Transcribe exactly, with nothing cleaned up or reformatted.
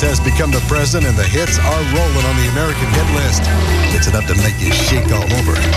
has become the president, and the hits are rolling on the American hit list. It's enough to make you shake all over.